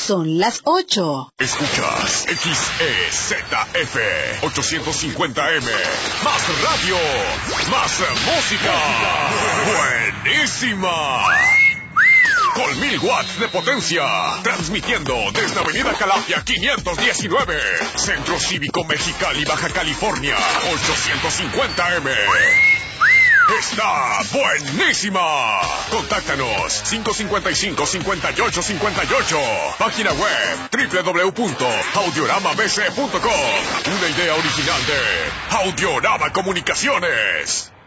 Son las 8. Escuchas XEZF 850M. Más radio, más música. Buenísima. Con 1000 watts de potencia. Transmitiendo desde Avenida Calafia 519. Centro Cívico Mexicali, Baja California. 850M. ¡Está buenísima! Contáctanos 555-5858. Página web www.audioramabc.com. Una idea original de Audiorama Comunicaciones.